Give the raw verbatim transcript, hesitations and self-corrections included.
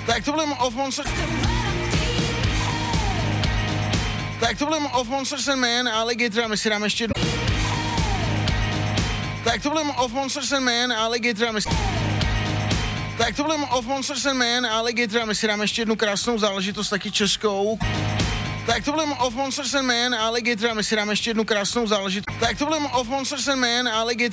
Tak to byl Of Monsters. Tak to byl Of Monsters and Men, Alligator, a my si dáme ještě jednu. Tak to byl Of Monsters and Men, Alligator, a my si... Tak to byl Of Monsters and Men, Alligator, a my si dáme ještě jednu krásnou záležitost, taky českou. Tak to byl Of Monsters and Men, Alligator, a my si dáme ještě jednu krásnou záležitost. Tak to byl Of Monsters and Men, Alligator.